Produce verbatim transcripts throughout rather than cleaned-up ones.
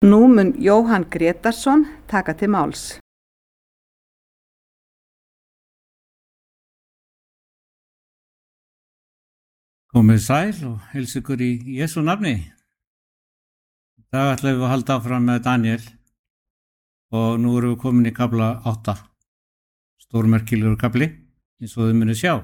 Nú mun Jóhann Grétarsson taka til máls. Komið sæl og heilsa ykkur í Jesú nafni. Í dag ætlum við að halda áfram með Daniel og nú erum við komin í kafla átta. Stórmerkilegur kafli, eins og þið munið sjá.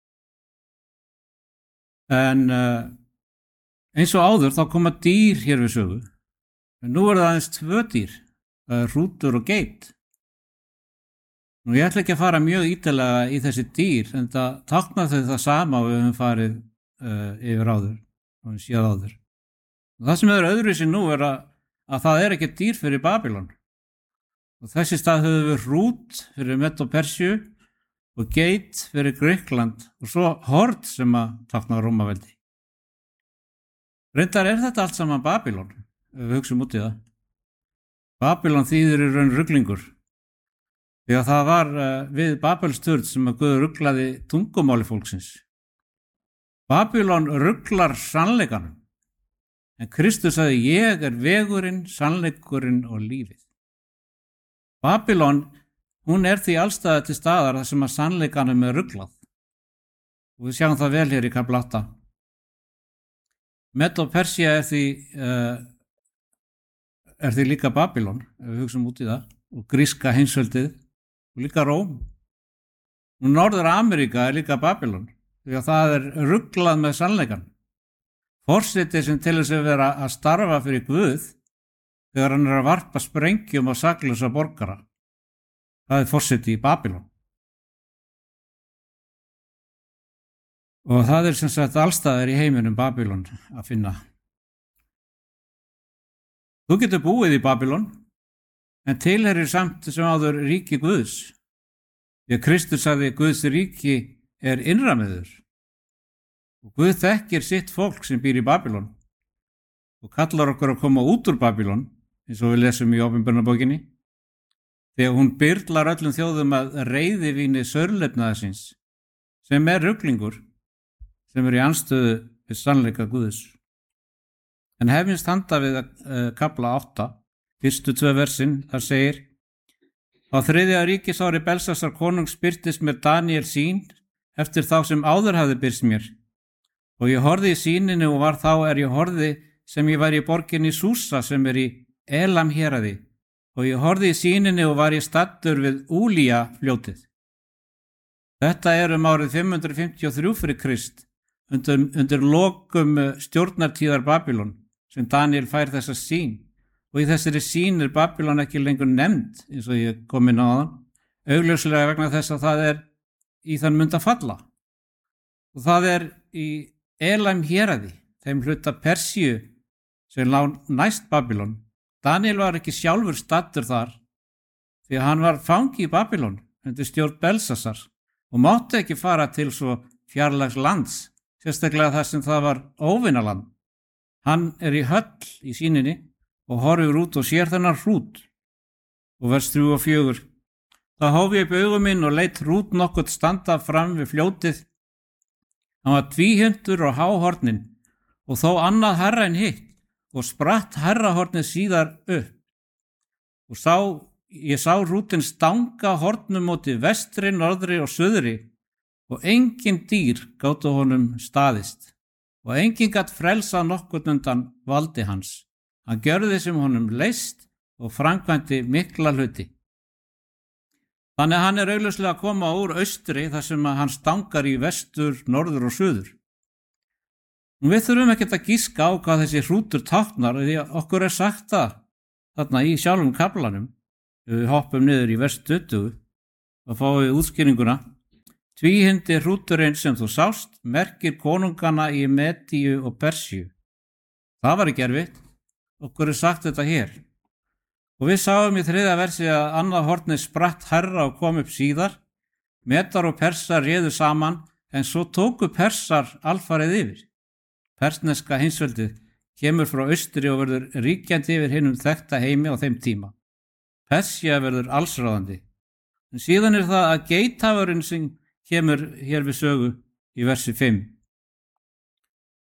En uh, eins og áður þá koma dýr hér við sögu. En nú er það aðeins tvö dýr, það er hrútur og geit. Nú ég ætla ekki að fara mjög ítarlega í þessi dýr, en það táknar þau það sama og við höfum farið uh, yfir áður og við séð áður. Og það sem er öðruvísi nú er að, að það er ekki dýr fyrir Babylon. Og þessi stað höfum við hrút fyrir Medo-Persíu og geit fyrir Grikkland og svo hord sem að táknar Rómaveldi. Reyndar er þetta allt saman Babylon, ef við hugsum út í það. Babylon þýðir í raun ruglingur. Því að það var uh, við Babelsturð sem að Guð ruglaði tungumáli fólksins. Babylon ruglar sannleikanum, en Kristus sagði ég er vegurinn, sannleikurinn og lífið. Babylon, hún er því allstaðar til staðar þar sem að sannleikanum er ruglað. Og við sjáum það vel hér í kafla átta. Medo-Persía er því, uh, er því líka Babylon, ef við hugsum út í það, og gríska heimsveldið, og líka Róm. Og Norður-Ameríka er líka Babylon, því að það er ruglað með sannleikan. Forseti sem til þess að vera að starfa fyrir Guð, þegar hann er að varpa sprengjum á saklausa borgara. Það er forseti í Babylon. Og það er sem sagt allstaðar í heiminum Babylon að finna. Þú getur búið í Babylon, en tilheyrir samt sem áður ríki Guðs. Því að Kristus sagði Guðs ríki er innra með þér. Og Guð þekkir sitt fólk sem býr í Babylon og kallar okkur að koma út úr Babylon, eins og við lesum í Opinberunarbókinni, þegar hún byrlar öllum þjóðum að reiðivíni saurlefnaðarins, sem er ruglingur, sem er í anstöðu við sannleika Guðs. En hefjumst handa við uh, kafla átta, fyrstu tvö versin, þar segir: Á þriðja ríkisári Belsasar konungs birtist mér Daniel sýn eftir þá sem áður hafði birst mér. Og ég horfði í sýninu og var þá er ég horfði sem ég var í borginni Súsa sem er í Elam héraði. Og ég horfði í sýninu og var ég staddur við Úlía fljótið. Þetta er um árið fimm hundruð fimmtíu og þrjú fyrir Krist, undir, undir lokum stjórnartíðar Babylon, sem Daniel fær þessa sýn. Og í þessari sýn er Babylon ekki lengur nefnd, eins og ég kom inn á þann, augljóslega vegna þess að það er í þann mund að falla. Og það er í Elam héraði, þeim hluta Persíu sem lá næst Babylon. Daniel var ekki sjálfur staddur þar, því að hann var fangi í Babylon undir stjórn Belsasar og mátti ekki fara til svo fjarlægs lands, sérstaklega þar sem það var óvinaland. Hann er í höll í sýninni og horfir út og sér þennan hrút. Og vers þrjú og fjögur. Þá hóf ég upp augum minn og leit hrút nokkuð standa fram við fljótið. Hann var tvíhyrndur og háhornin og þó annað herra en hitt og spratt herrahornið síðar upp. Og sá, ég sá hrútin stanga hornum móti vestri, norðri og suðri og engin dýr gátu honum staðist og engin gat frelsað nokkurn undan valdi hans. Hann gjörði sem honum leist og framkvæmdi mikla hluti. Þannig að hann er augljóslega að koma úr austri þar sem að hann stangar í vestur, norður og suður. Og við þurfum ekkert að gíska á hvað þessi hrútur táknar því að okkur er sagt það þarna í sjálfum kaflanum. Við hoppum niður í vers tuttugu og fáum við útskýringuna. Tvíhyndi hrúturinn sem þú sást merkir konungana í Medíu og Persíu. Það var ekki erfitt. Okkur er sagt þetta hér. Og við sáum í þriðja versi að annað hornið spratt herra og kom upp síðar. Medar og Persar réðu saman, en svo tóku Persar alfarið yfir. Persneska heimsveldið kemur frá austri og verður ríkjandi yfir hinum þekkta heimi á þeim tíma. Persía verður allsráðandi. En síðan er það að geithafurinn sem kemur hér við sögu í versi fimm.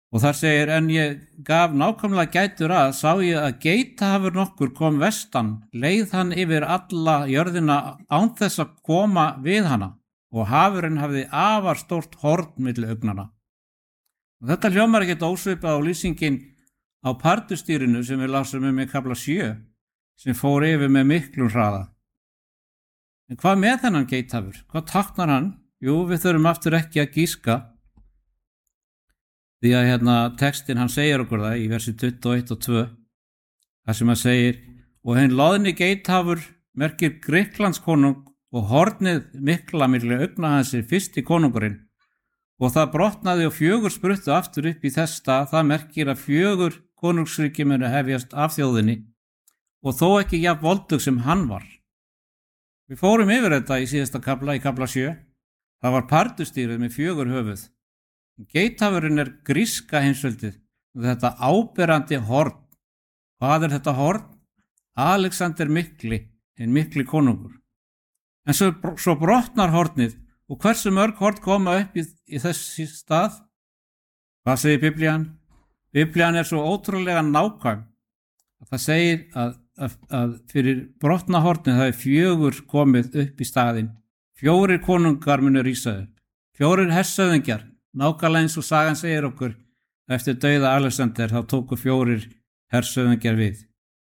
Og þar segir, en ég gaf nákvæmlega gætur að, sá ég að geithafur nokkur kom vestan, leið hann yfir alla jörðina án þess að koma við hana og hafurinn hafði afar stórt horn milli augnanna. Og þetta hljómar ekkert ósvipað á lýsingin á pardustýrinu sem við lásum um í kafla sjö, sem fór yfir með miklum hraða. En hvað með þennan geithafur? Hvað táknar hann? Jú, við þurfum aftur ekki að gíska, því að hérna textin hann segir okkur það í versi tuttugu og eitt og tvö, þar sem hann segir, og hinn loðni geithafur merkir Grikklandskonung og hornið mikla milli augna hans er fyrsti konungurinn, og það brotnaði og fjögur spruttu aftur upp í þess stað, það merkir að fjögur konungsríki munu hefjast af þjóðinni, og þó ekki jafn voldug sem hann var. Við fórum yfir þetta í síðasta kafla, í kafla sjö, það var pardustýrið með fjögur höfuð. Geithafurinn er gríska heimsveldið og þetta áberandi horn. Hvað er þetta horn? Alexander mikli, hinn mikli konungur. En svo, svo brotnar hornið og hversu mörg horn koma upp í, í þessi stað? Hvað segir Biblían? Biblían er svo ótrúlega nákvæm að það segir að, að, að fyrir brotna hornið það er fjögur komið upp í staðinn. Fjórir konungar munu rísa upp. Fjórir hershöfðingjar. Nákvæmlega eins og sagan segir okkur, eftir dauða Alexander þá tóku fjórir hershöfðingjar við.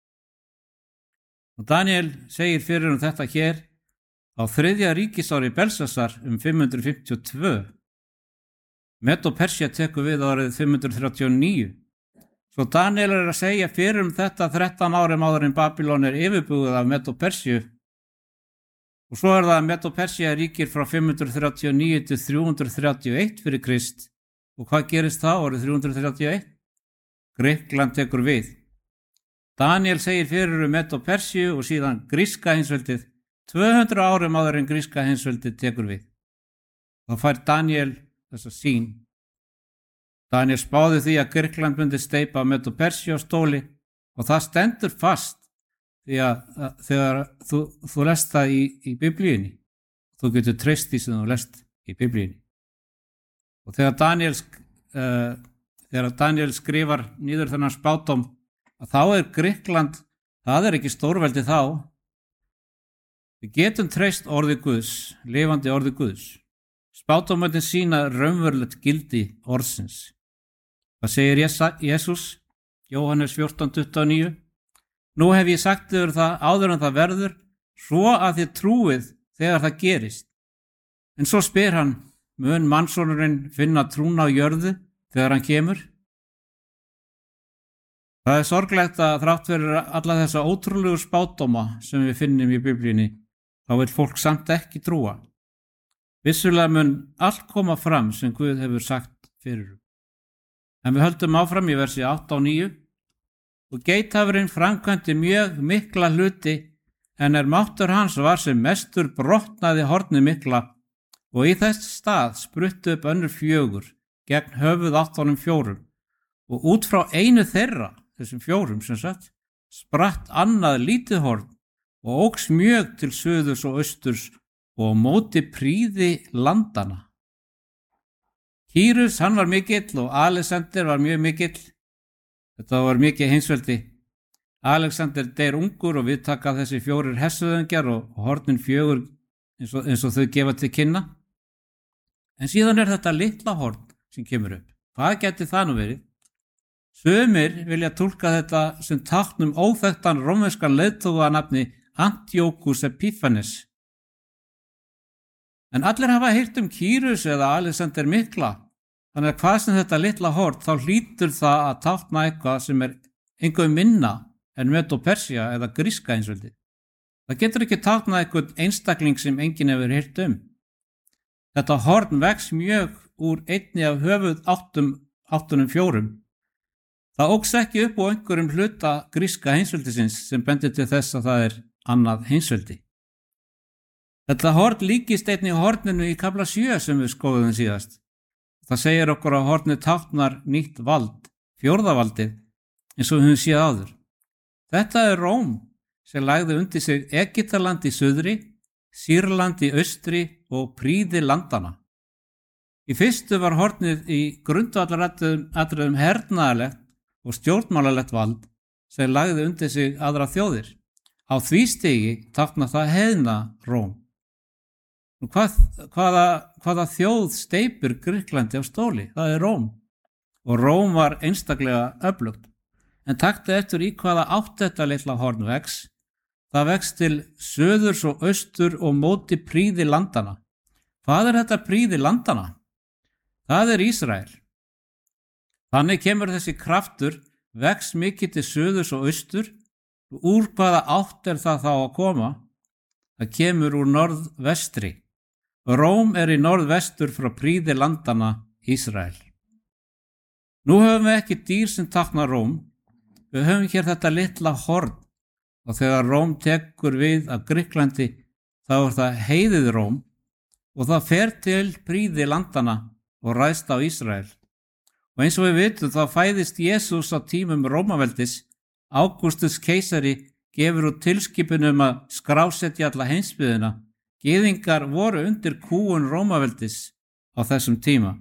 Og Daniel segir fyrir um þetta hér á þriðja ríkisári Belsasar um fimm hundruð fimmtíu og tvö. Medo-Persía tekur við árið fimm hundruð þrjátíu og níu. Svo Daniel er að segja fyrir um þetta þrettán árum áður en Babylon er yfirbúið af Medo-Persíu. Og svo er það að Medo-Persía ríkir frá fimm hundruð þrjátíu og níu til þrjú hundruð þrjátíu og eitt fyrir Krist. Og hvað gerist þá árið þrjú hundruð þrjátíu og eitt? Grikkland tekur við. Daniel segir fyrir um Medo-Persíu og síðan gríska heimsveldið tvö hundruð árum áður en gríska heimsveldið tekur við. Þá fær Daniel þessa sýn. Daniel spáði því að Grikkland myndi steypa Medo-Persíu á stóli og það stendur fast. Því að, að þegar þú, þú lest það í, í biblíunni, þú getur treyst því sem þú lest í biblíunni. Og þegar Daniel, uh, þegar Daniel skrifar niður þennan spádóm, að þá er Grikkland, það er ekki stórveldi þá. Við getum treyst orði Guðs, lifandi orði Guðs. Spádómöndin sína raunverulegt gildi orðsins. Hvað segir Jesús? Jóhannes fjórtán tuttugu og níu. Nú hef ég sagt þér það áður en það verður, svo að þið trúið þegar það gerist. En svo spyr hann, mun mannssonurinn finna trúna á jörðu þegar hann kemur? Það er sorglegt að þrátt fyrir alla þessa ótrúlegu spádóma sem við finnum í biblíunni, þá vil fólk samt ekki trúa. Vissulega mun allt koma fram sem Guð hefur sagt fyrir. En við höldum áfram í versi átta og níu. Og geithafurinn framkvæmdi mjög mikla hluti, en er máttur hans var sem mestur brotnaði hornið mikla, og í þess stað spruttu upp önnur fjögur gegn höfuð áttunum fjórum, og út frá einu þeirra, þessum fjórum sem sagt, spratt annað lítið horn og óx mjög til suðurs og austurs og móti príði landana. Kýrus, hann var mikill og Alexander var mjög mikill. Þetta var mikið heimsveldi. Alexander deyr ungur og við taka þessi fjórir hershöfðingjar og hornin fjögur eins og, eins og þau gefa til kynna. En síðan er þetta litla horn sem kemur upp. Hvað geti það nú verið? Sumir vilja túlka þetta sem táknum óþekktan rómverskan leiðtoga nafni Antiochus Epiphanes. En allir hafa heyrt um Kýrus eða Alexander mikla. Þannig að hvað sem þetta litla horn, þá hlýtur það að tákna eitthvað sem er einhver minna en Medo-Persía eða gríska heimsveldi. Það getur ekki táknað einhvern einstakling sem enginn hefur heyrt um. Þetta horn vex mjög úr einni af höfuð áttum, áttunum fjórum. Það óx ekki upp á einhverjum hluta gríska heimsveldisins sem bendir til þess að það er annað heimsveldi. Þetta horn líkist einni horninu í kafla sjö sem við skoðum síðast. Það segir okkur að hornið táknar nýtt vald, fjórðavaldið, eins og við höfum séð áður. Þetta er Róm sem lagði undir sig Egyptaland í suðri, Sýrland í austri og príði landana. Í fyrstu var hornið í grundvallaratriðum hernaðarlegt og stjórnmálalegt vald sem lagði undir sig aðra þjóðir. Á því stigi táknar það heiðna Róm. Hvað, hvaða, hvaða þjóð steypir Grikklandi á stóli? Það er Róm. Og Róm var einstaklega öflugt. En taktu eftir í hvaða átt þetta litla horn vex. Það vex til söðurs og austur og móti prýði landana. Hvað er þetta prýði landana? Það er Ísrael. Þannig kemur þessi kraftur vex mikið til söðurs og austur. Úr hvaða átt er það þá að koma? Það kemur úr norðvestri. Róm er í norðvestur frá prýði landana Ísrael. Nú höfum við ekki dýr sem táknar Róm. Við höfum hér þetta litla horn og þegar Róm tekur við af Grikklandi þá er það heiðið Róm og það fer til prýði landana og ræðst á Ísrael. Og eins og við vitum þá fæðist Jesús á tímum Rómaveldis. Ágústus keisari gefur út tilskipun um að skrásetja alla heimsbyggðina. Gyðingar voru undir kúgun Rómaveldis á þessum tíma.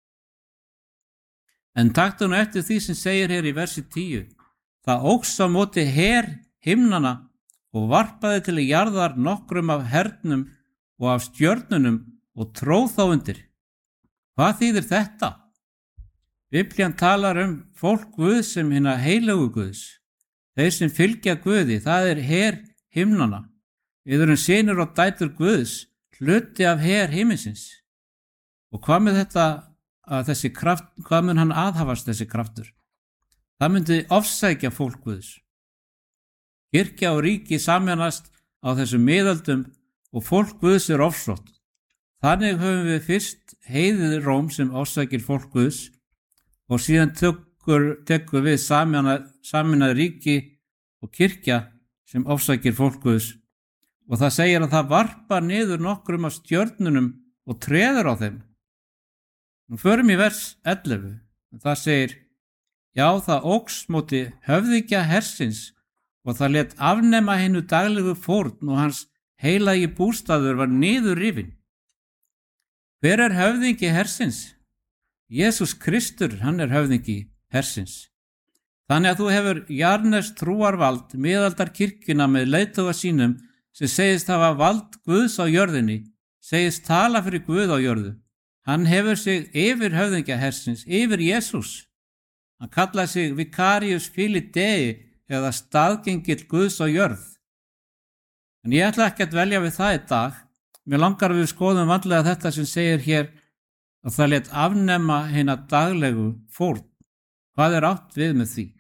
En taktu nú eftir því sem segir hér í versi tíu. Það óx á móti her himnana og varpaði til jarðar nokkrum af hernum og af stjörnunum og tróð þá undir. Hvað þýðir þetta? Biblían talar um fólk Guðs sem hina heilögu Guðs. Þeir sem fylgja Guði, það er her himnana. Við erum synir og dætur Guðs, hluti af her himinsins. Og hvað með þetta að þessi kraft, hvað mun hann aðhafast þessi kraftur? Það myndi ofsækja fólk Guðs. Kirkja og ríki sameinast á þessum miðöldum og fólk Guðs er ofsótt. Þannig höfum við fyrst heiðið Róm sem ofsækir fólk Guðs og síðan tekur, tekur við sameinað ríki og kirkja sem ofsækir fólk Guðs. Og það segir að það varpar niður nokkrum af stjörnunum og treður á þeim. Nú förum í vers ellefu. Það segir, já það óx móti höfðingja hersins og það let afnema hinnu daglegu fórn og hans heilagi bústaður var niður rifinn. Hver er höfðingi hersins? Jesús Kristur, hann er höfðingi hersins. Þannig að þú hefur jarðneskt trúarvald miðaldar kirkjuna með leiðtoga sínum sem segist hafa vald Guðs á jörðinni, segist tala fyrir Guð á jörðu. Hann hefur sig yfir höfðingja hersins, yfir Jesús. Hann kallaði sig Vicarius Filii Dei eða staðgengill Guðs á jörð. En ég ætla ekki að dvelja við það í dag. Mér langar við skoðum vandlega þetta sem segir hér að það let afnema hina daglegu fórn. Hvað er átt við með því?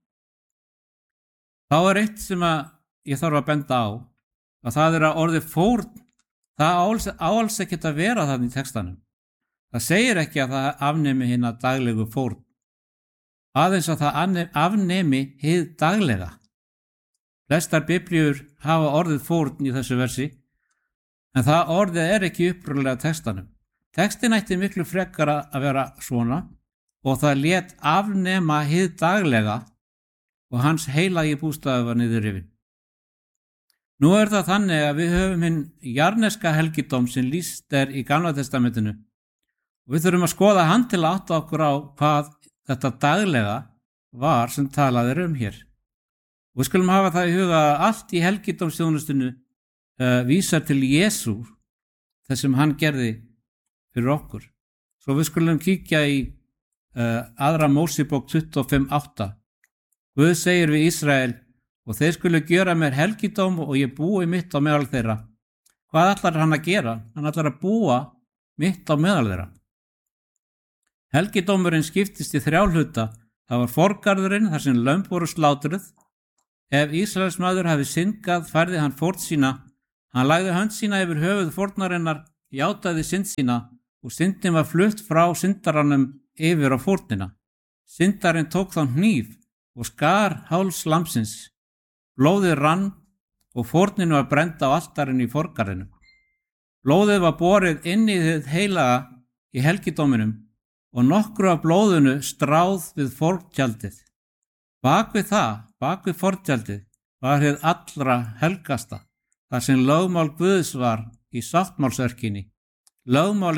Þá er eitt sem að ég þarf að benda á, að það er að orðið fórn, það á alls ekki að vera þannig í textanum. Það segir ekki að það afnemi hina daglegu fórn. Aðeins að það afnemi hið daglega. Flestar biblíur hafa orðið fórn í þessu versi, en það orðið er ekki upprunalega textanum. Textin ætti miklu frekar að vera svona og það lét afnema hið daglega og hans heilagi bústaður var niður rifinn. Nú er það þannig að við höfum hinn jarneska helgidóm sem lýst er í Gamla testamentinu og við þurfum að skoða hann til að átta okkur á hvað þetta daglega var sem talað er um hér. Og við skulum hafa það í huga að allt í helgidómsþjónustinu uh, vísar til Jesú, þess sem hann gerði fyrir okkur. Svo við skulum kíkja í uh, aðra Mósebók tuttugu og fimm átta. Guð segir við Ísrael, og þeir skulu gjöra mér helgidóm og ég búi mitt á meðal þeirra. Hvað ætlar hann að gera? Hann ætlar að búa mitt á meðal þeirra. Helgidómurinn skiptist í þrjá hluta. Það var forgarðurinn þar sem lömb voru slátruð. Ef Ísraelsmaður hafi syndgað, færði hann fórn sína. Hann lagði hönd sína yfir höfuð fórnarinnar, játaði synd sína og syndin var flutt frá syndaranum yfir á fórnina. Syndarinn tók þá hníf og skar háls lambsins. Blóðið rann og fórnin var brennd á altarinu í forgarðinum. Blóðið var borið inn í þið heilaga í helgidóminum og nokkru af blóðinu stráð við forntjaldið. Bak við það, bak við forntjaldið, var hið allra helgasta, þar sem lögmál Guðs var í sáttmálsörkinni. Lögmálið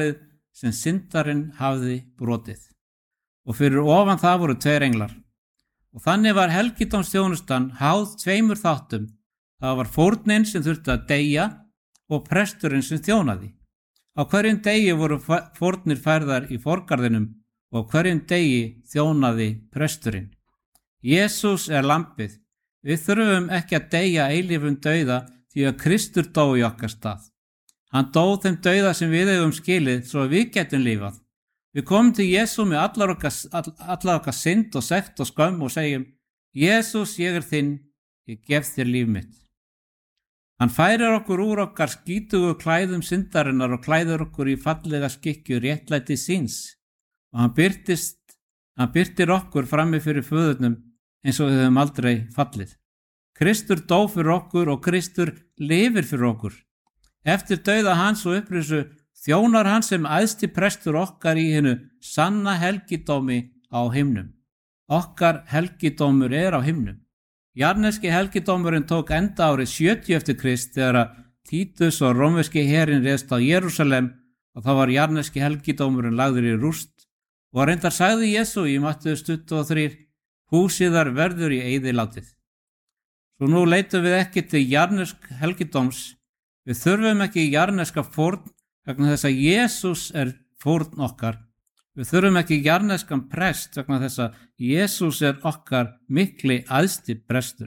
sem syndarinn hafði brotið. Og fyrir ofan það voru tveir englar. Og þannig var helgidómsþjónustan háð tveimur þáttum. Það var fórnin sem þurfti að deyja og presturinn sem þjónaði. Á hverjum degi voru fórnir færðar í forgarðinum og á hverjum degi þjónaði presturinn. Jesús er lambið. Við þurfum ekki að deyja eilífum dauða því að Kristur dó í okkar stað. Hann dó þeim dauða sem við eigum skilið svo að við getum lifað. Við komum til Jesú með allar okkar, all, allar okkar synd og sekt og skömm og segjum: Jesús, ég er þinn, ég gef þér líf mitt. Hann færir okkur úr okkar skítugu klæðum syndarinnar og klæður okkur í fallega skikkju réttlæti síns. Og hann birtist, hann birtir okkur frammi fyrir föðurnum eins og við höfum aldrei fallið. Kristur dó fyrir okkur og Kristur lifir fyrir okkur. Eftir dauða hans og upprisu þjónar hann sem æðsti prestur okkar í hinu sanna helgidómi á himnum. Okkar helgidómur er á himnum. Jarneski helgidómurinn tók enda árið sjötíu eftir Krist þegar að Títus og rómverski herinn réðst á Jerúsalem og þá var jarneski helgidómurinn lagður í rúst og reyndar sagði Jesú í Mattheus tuttugu og þrjú: húsiðar verður í eyðilátið. Svo nú leitum við ekki til jarnesk helgidóms. Við þurfum ekki jarneska fórn vegna þess að Jesús er fórn okkar. Við þurfum ekki jarneskan prest vegna þess að Jesús er okkar mikli æðsti prestur.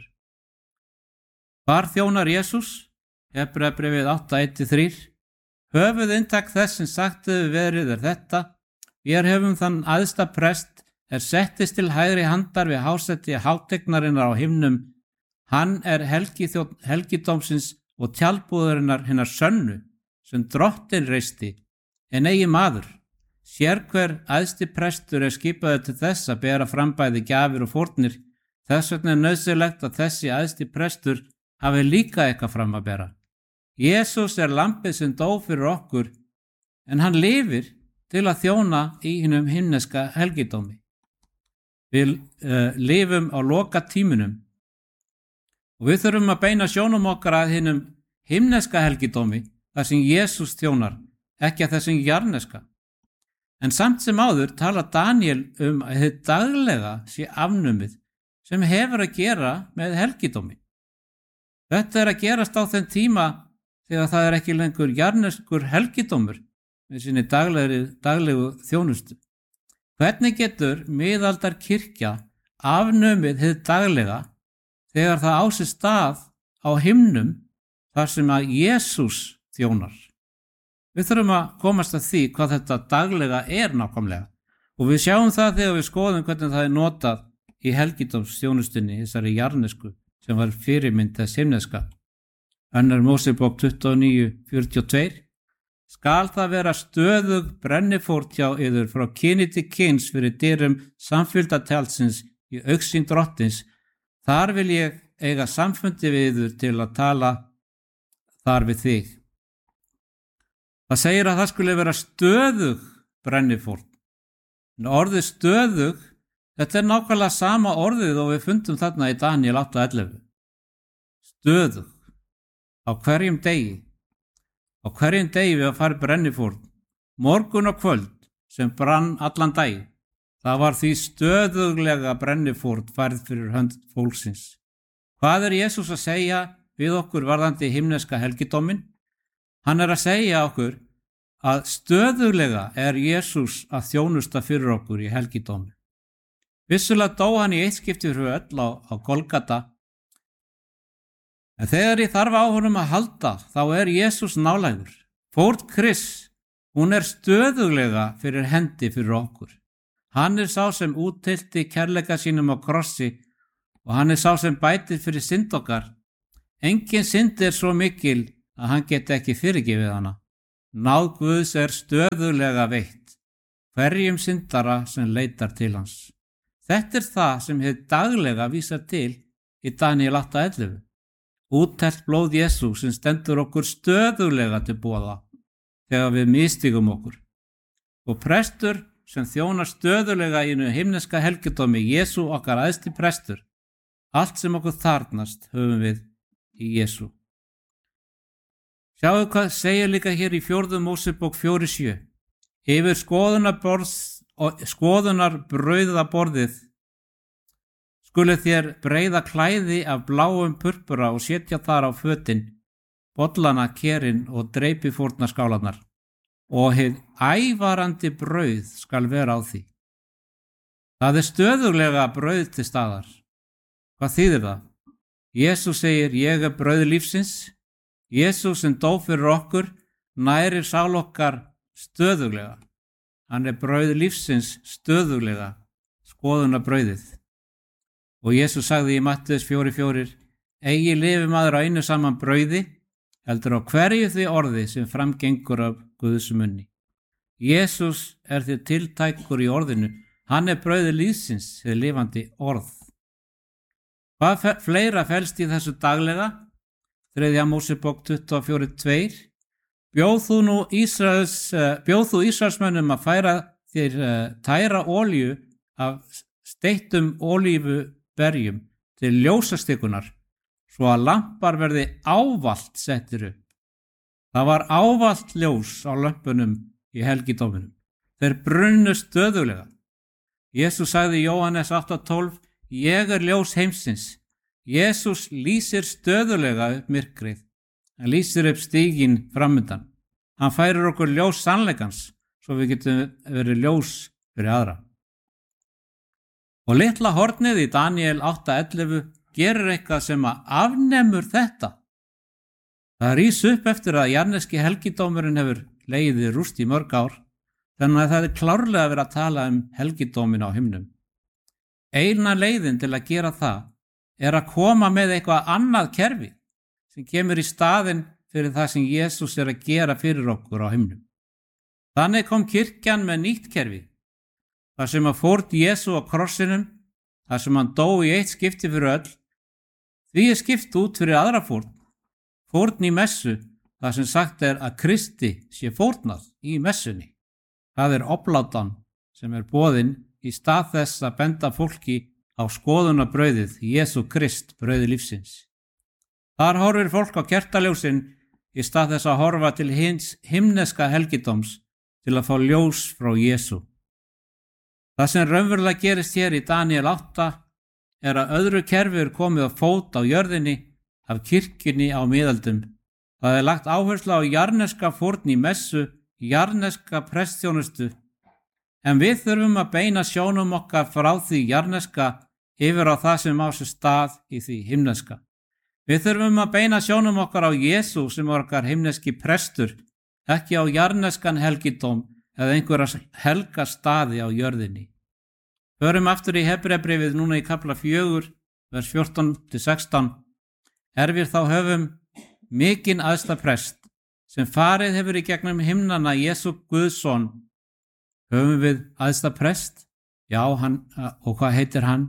Hvar þjónar Jesús? Hebreabréfið átta eitt til þrjú. Höfuð inntak þess sem sagt hefur verið er þetta: Vér hefum þann æðsta prest er settist til hægri handar við hásetti hátegnarinnar á himnum. Hann er helgidómsins og tjaldbúðarinnar hinnar sönnu sem drottin reisti en eigi maður. Sérhver æðsti prestur er skipaður til þess að bera fram bæði gjafir og fórnir. Þess vegna er nauðsynlegt að þessi æðsti prestur hafi líka eitthvað fram að bera. Jesús er lambið sem dó fyrir okkur, en hann lifir til að þjóna í hinum himneska helgidómi. Við uh, lifum á loka tímunum og við þurfum að beina sjónum okkar að hinum himneska helgidómi þar sem Jesús þjónar, ekki að þessum jarneska. En samt sem áður tala Daniel um að þið daglega sé afnumið sem hefur að gera með helgidómi. Þetta er að gerast á þeim tíma þegar það er ekki lengur jarneskur helgidómur með sinni daglegu, daglegu þjónustu. Hvernig getur miðaldar kirkja afnumið þið daglega þegar það á sér stað á himnum þar sem að Jesús þjónar? Við þurfum að komast að því hvað þetta daglega er nákvæmlega og við sjáum það þegar við skoðum hvernig það er notað í helgidómsþjónustunni, þessari jarnesku sem var fyrirmynd þess himneska. Önnur Mósebók tuttugu og níu fjörutíu og tvö. Skal það vera stöðug brennifórn hjá yður frá kyni til kyns fyrir dyrum samfylgdartjaldsins í augsýn drottins. Þar vil ég eiga samfundi við yður til að tala þar við þig. Það segir að það skulle vera stöðug brennifórn. Orðið stöðug, þetta er nákvæmlega sama orðið og við fundum þarna í Daniel átta ellefu. Stöðug, á hverjum degi. Á hverjum degi við að fara brennifórn, morgun og kvöld sem brann allan dag. Það var því stöðuglega brennifórn færð fyrir hönd fólksins. Hvað er Jesús að segja við okkur varðandi himneska helgidómin? Hann er að segja okkur að stöðuglega er Jesús að þjónusta fyrir okkur í helgidómi. Vissulega dó hann í eitt skipti fyrir öll á, á Golgata. En þegar ég þarf á honum að halda, þá er Jesús nálægur. Fórn Krists, hún er stöðuglega fyrir hendi fyrir okkur. Hann er sá sem úttilti kærleika sínum á krossi og hann er sá sem bætir fyrir synd okkar. Engin synd er svo mikil að hann geti ekki fyrirgefið hana. Náð Guðs er stöðulega veitt hverjum syndara sem leitar til hans. Þetta er það sem hið daglega vísar til í Daniel átta ellefu. Úttelt blóð Jesú sem stendur okkur stöðulega til boða þegar við misstígum okkur. Og prestur sem þjónar stöðulega í himneska helgidómi, Jesú okkar æðsti prestur. Allt sem okkur þarnast höfum við í Jesú. Sjáu hvað segir líka hér í fjórðu Mósebók fjögur sjö. Yfir skoðunar brauðaborðið skulu þér breiða klæði af bláum purpura og setja þar á fötin, bollana, kerin og dreipifórnarskálarnar, og hið ævarandi brauð skal vera á því. Það er stöðuglega brauð til staðar. Hvað þýðir það? Jesús segir, ég er brauð lífsins. Jesús sem dó fyrir okkur nærir sál okkar stöðuglega. Hann er brauð lífsins stöðuglega, skoðuna brauðið. Og Jesús sagði í Mattheus fjóra fjóra, eigi lifi maður á einu saman brauði, heldur á hverju því orði sem framgengur af Guðs munni. Jesús er því tiltækur í orðinu, hann er brauð lífsins, þið lifandi orð. Hvað fleira felst í þessu daglega? Þriðja Mósebók tuttugu og fjóra tvö. Bjóð þú nú Ísraels, bjóð þú Ísraelsmönnum að færa þér tæra olíu af steiktum ólífuberjum til ljósastikunar, svo að lampar verði ávallt settir upp. Það var ávallt ljós á lömpunum í helgidóminum. Þeir brunnu stöðulega. Jesús sagði í Jóhannes átta tólf, ég er ljós heimsins. Jesús lýsir stöðulega upp myrkrið. Hann lýsir upp stíginn framundan. Hann færir okkur ljós sannleikans, svo við getum verið ljós fyrir aðra. Og litla hornið í Daniel átta ellefu gerir eitthvað sem að afnemur þetta. Það rís upp eftir að jarneski helgidómurinn hefur legið í rúst í mörg ár, þannig að það er klárlega verið að tala um helgidómin á himnum. Eina leiðin til að gera það er að koma með eitthvað annað kerfi sem kemur í staðinn fyrir það sem Jesús er að gera fyrir okkur á himnum. Þannig kom kirkjan með nýtt kerfi, þar sem að fórn Jesú á krossinum, þar sem hann dó í eitt skipti fyrir öll, því er skipt út fyrir aðra fórn, fórn í messu, þar sem sagt er að Kristi sé fórnað í messunni. Það er oblátan sem er boðin í stað þess að benda fólki á skoðunarbrauðið Jesú Krist, brauði lífsins. Þar horfir fólk á kertaljósin í stað þess að horfa til hins himneska helgidóms til að fá ljós frá Jesú. Það sem raunverulega gerist hér í Daniel átta er að öðru kerfi er komið á fót á jörðinni af kirkjunni á miðöldum. Það er lagt áherslu á jarneska fórn í messu, jarneska prestþjónustu, en við þurfum að beina sjónum okkar frá því jarneska yfir á það sem á sér stað í því himneska. Við þurfum að beina sjónum okkar á Jesú sem okkar himneski prestur, ekki á jarneskan helgidóm eða einhverja helga staði á jörðinni. Förum aftur í Hebreabréfið núna í kafla fjögur, vers fjórtán til sextán. Er við þá höfum mikinn æðsta prest sem farið hefur í gegnum himnana, Jesú Guðsson. Höfum við æðsta prest? Já, hann, og hvað heitir hann?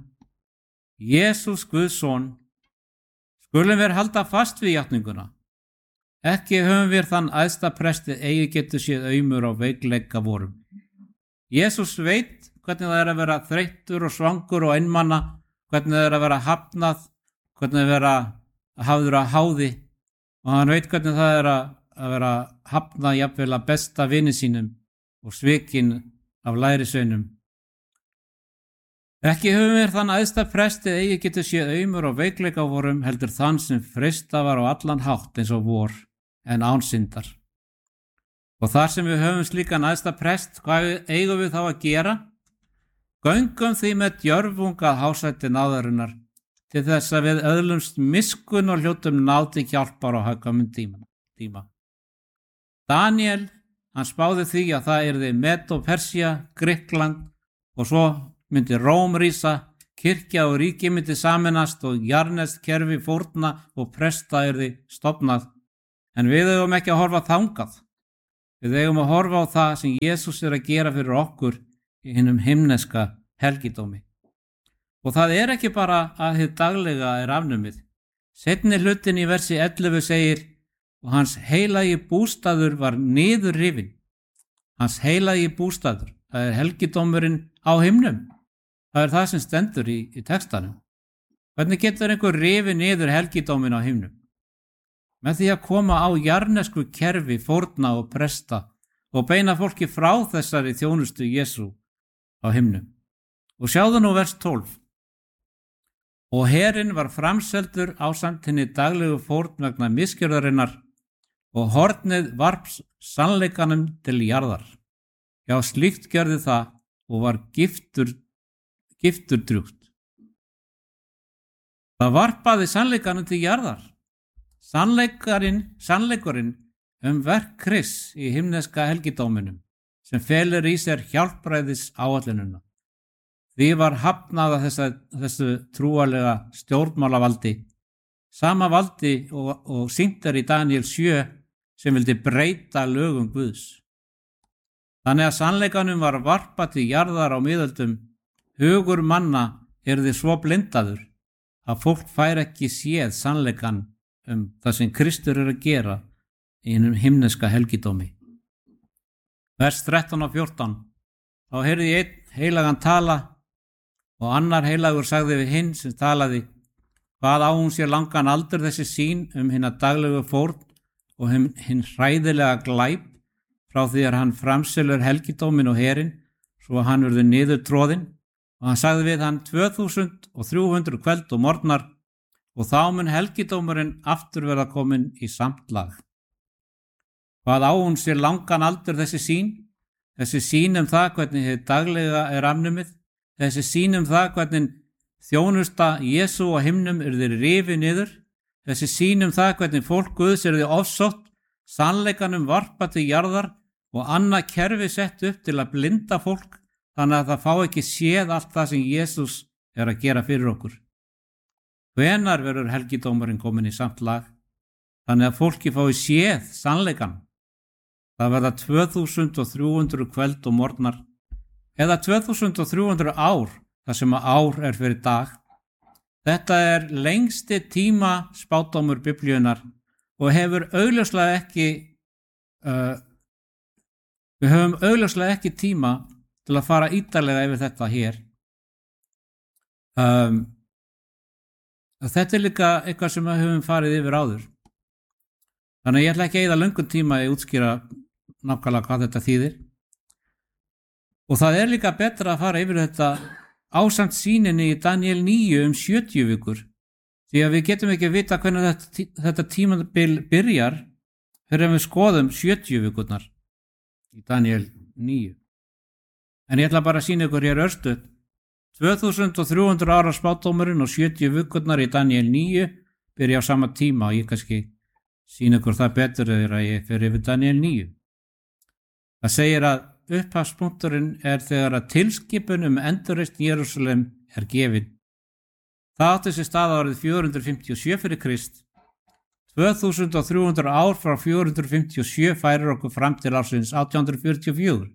Jesús Guðsson. Skulum við halda fast við játninguna. Ekki höfum við þann æðsta prestið eigi getur séð aumur á veikleika vorum. Jesús veit hvernig það er að vera þreyttur og svangur og einmana, hvernig það er að vera hafnað, hvernig það er að vera hafður að háði, og hann veit hvernig það er að, að vera hafnað jafnvel að besta vini sínum og svikinn af lærisveinum. Ekki höfum við þann æðsta prestið eigi getur séð aumur og veikleika vorum, heldur þann sem freista var á allan hátt eins og vor, en án syndar. Og þar sem við höfum slíkan æðsta prest, hvað eigum við þá að gera? Göngum því með djörfung að hásætti náðarinnar, til þess að við öðlumst miskun og hljótum náð til hjálpar á hagkvæmum tíma. Daniel, hann spáði því að það yrði Medo Persía, Grikkland og svo myndi Róm rísa, kirkja og ríki myndi saminast og jarnesk kerfi fórna og presta yrði stofnað. En við eigum ekki að horfa þangað. Við eigum að horfa á það sem Jesús er að gera fyrir okkur í hinum himneska helgidómi. Og það er ekki bara að hið daglega er afnumið. Seinni hlutin í versi ellefu segir, og hans heilagi bústaður var niður rifinn. Hans heilagi bústaður, það er helgidómurinn á himnum. Það er það sem stendur í, í textanum. Hvernig getur einhver rifið niður helgidómin á himnum? Með því að koma á jarnesku kerfi fórna og presta og beina fólki frá þessari þjónustu Jesú á himnum. Og sjáðu nú vers tólf. Og herinn var framseldur ásamt henni daglegu fórn vegna misgjörðarinnar og hornið varps sannleikanum til jarðar. Já, slíkt gerði það og var giftur, giftur drjúgt. Það varpaði sannleikanum til jarðar. Sannleikarinn, sannleikurinn um verk Krists í himneska helgidóminum sem felur í sér hjálpræðis áætlunina. Því var hafnað að þessa, þessu trúarlega stjórnmálavaldi, sama valdi og, og sýnt er í Daníel sjö sem vildi breyta lögum Guðs. Þannig að sannleikanum var varpað til jarðar á miðöldum. Hugur manna yrði svo blindaður að fólk fær ekki séð sannleikan um það sem Kristur er að gera í hinum himneska helgidómi. Vers þrettán og fjórtán. Þá heyrði ég einn heilagan tala og annar heilagur sagði við hinn sem talaði: Hvað á hún sér langan aldur þessi sýn um hina daglegu fórn og hinn hræðilega glæp frá því að hann framselur helgidómin og herinn svo að hann urði niður tróðinn, og hann sagði við hann tvö þúsund og þrjú hundruð kvöld og morgnar og þá mun helgidómurinn aftur verða kominn í samt lag. Hvað á hún sér langan aldur þessi sýn? Þessi sýn um það hvernig hið daglega er afnumið, þessi sýn um það hvernig þjónusta Jesú á himnum yrði rifið niður, þessi sýn um það hvernig fólk Guðs yrði ofsótt, sannleikanum varpað til jarðar og annað kerfi sett upp til að blinda fólk þannig að það fá ekki séð allt það sem Jesús er að gera fyrir okkur. Hvenær verður helgidómurinn komin í samt lag þannig að fólki fái séð sannleikan? Það verða tvö þúsund og þrjú hundruð kvöld og morgnar eða tvö þúsund og þrjú hundruð ár þar sem að ár er fyrir dag. Þetta er lengsti tíma spádómur Biblíunnar og hefur augljóslega ekki uh, við höfum augljóslega ekki tíma til að fara ítarlega yfir þetta hér. Um, þetta er líka eitthvað sem við höfum farið yfir áður. Þannig að ég ætla ekki að eyða löngum tíma í útskýra nákvæmlega hvað þetta þýðir. Og það er líka betra að fara yfir þetta ásamt sýninni í Daníel níu um sjötíu vikur, því að við getum ekki að vita hvernig þetta, þetta tímabil byrjar fyrir að við skoðum sjötíu vikurnar í Daníel níu. En ég ætla bara að sýna ykkur hér örstuð. tvö þúsund og þrjú hundruð ára spádómurinn og sjötíu vikurnar í Daníel níu byrja á sama tíma og ég kannski sýna ykkur það betur þegar ég fer yfir Daníel níu. Það segir að upphafspunkturinn er þegar að tilskipun um endurreisn Jerúsalem er gefin. Það átti sér stað árið fjögur hundruð fimmtíu og sjö fyrir Krist. tvö þúsund og þrjú hundruð ár frá fjögur hundruð fimmtíu og sjö færir okkur fram til ársins átján hundruð fjörutíu og fjögur.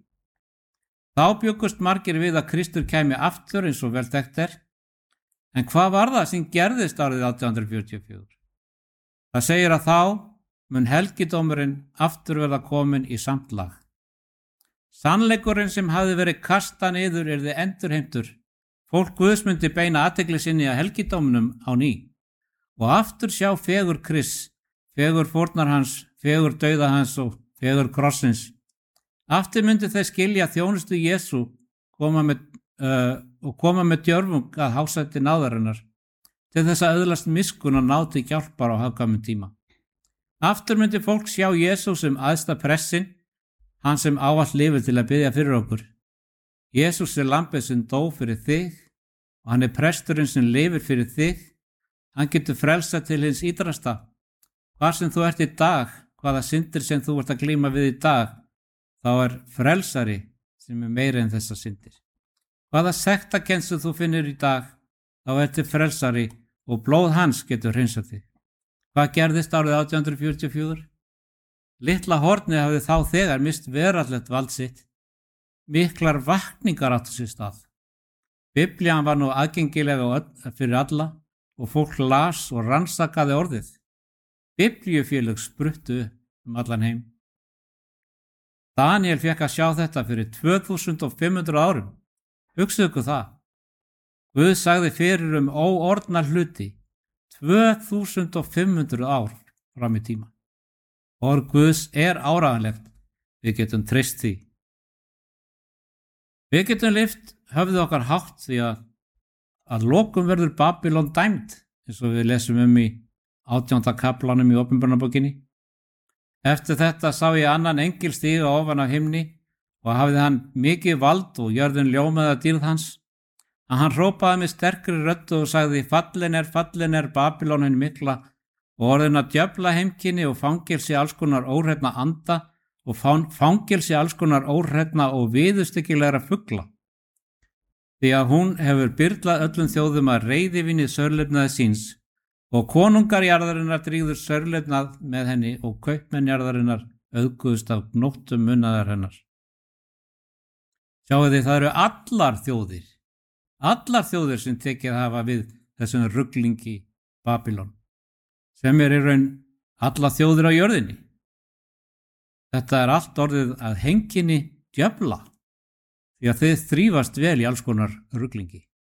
Þá bjuggust margir við að Kristur kæmi aftur eins og vel þekkt er. En hvað var það sem gerðist árið átján hundruð fjörutíu og fjögur? Það segir að þá mun helgidómurinn aftur verða komin í samt lag. Sannleikurinn sem hafði verið kastað niður yrði endurheimtur. Fólk Guðs myndi beina athygli sinni að helgidóminum á ný og aftur sjá fegur Krists, fegur fórnar hans, fegur dauða hans og fegur krossins. Aftur myndi þeir skilja þjónustu Jesú koma með, uh, og koma með djörfung að hásætti náðarinnar til þess að öðlast miskunn og ná til hjálpar á hagkvæmum tíma. Aftur myndi fólk sjá Jesú sem æðsta pressin, hann sem ávallt lifir til að biðja fyrir okkur. Jesús er lambið sem dó fyrir þig og hann er presturinn sem lifir fyrir þig. Hann getur frelsað til hins ítrasta. Hvar sem þú ert í dag, hvaða syndir sem þú ert að glíma við í dag, þá er frelsari sem er meiri en þessa syndir. Hvaða sektarkennslu þú finnur í dag, þá ertu frelsari og blóð hans getur hreinsað þig. Hvað gerðist árið átján hundruð fjörutíu og fjögur? Litla hornið hafði þá þegar mist veraldlegt vald sitt. Miklar vakningar áttu sér stað. Biblían var nú aðgengilega fyrir alla og fólk las og rannsakaði orðið. Biblíufélög spruttu um allan heim. Daníel fékk að sjá þetta fyrir tvö þúsund og fimm hundruð árum. Hugsaðu ykkur það. Guð sagði fyrir um óorðna hluti tvö þúsund og fimm hundruð ár fram í tíma. Orð Guðs er áreiðanlegt við getum treyst því. Við getum lyft höfðu okkar hátt því að að lokum verður Babylon dæmd, eins og við lesum um í átjánda kaflanum í Opinberunarbókinni. Eftir þetta sá ég annan engil stíga ofan af himni og hafði hann mikið vald og jörðin ljómaði að dýrð hans. Að hann hrópaði með sterkri röddu og sagði: Fallin er, fallin er Babylon hin mikla og orðin að djöfla heimkynni og fangelsi alls konar óhreinna anda og fangelsi alls konar óhreinna og viðurstyggilegra fugla. Því að hún hefur byrlað öllum þjóðum að reiðivinni sörlefnaði síns og konungar jarðarinnar dríður sörlefnað með henni og kaupmenn jarðarinnar auðguðust af nóttum munnaðar hennar. Sjáu þið, það eru allar þjóðir, allar þjóðir sem tekið hafa við þessum ruglingi Babylon, sem er í raun allar þjóðir á jörðinni. Þetta er allt orðið að henginni djöfla, því að þið þrífast vel í alls konar ruglingi.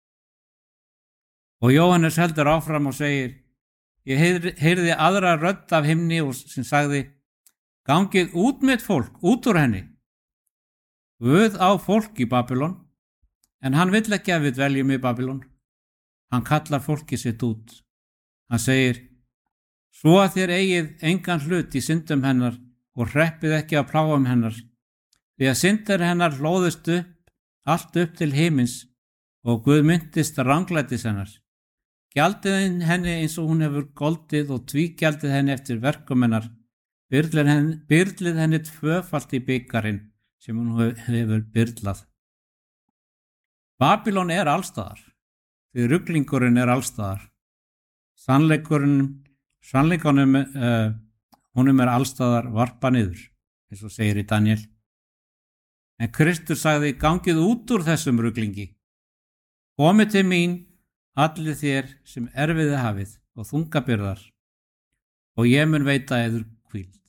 Og Jóhannes heldur áfram og segir: Ég heyrði aðra rödd af himni og sem sagði: Gangið út með fólk, út úr henni. Guð á fólk í Babylon, en hann vill ekki að við dveljum í Babylon. Hann kallar fólkið sitt út. Hann segir: Svo að þér eigið engan hlut í syndum hennar og hreppið ekki að pláum hennar, því að syndar hennar hlóðust upp allt upp til himins og Guð myndist ranglætis hennar. Gjaldið henni eins og hún hefur goldið og tvígjaldið henni eftir verkum hennar, byrlið henni, byrlið henni tvöfalt í byggarinn sem hún hefur byrlað. Babylon er allstaðar, því ruglingurinn er allstaðar. Sannleikurinn, sannleikunum, uh, honum er allstaðar varpa niður, eins og segir í Daniel. En Kristur sagði: Gangið út úr þessum ruglingi. Komið til mín, allir þér sem erfiði hafið og þungabyrðar, og ég mun veita yður hvíld.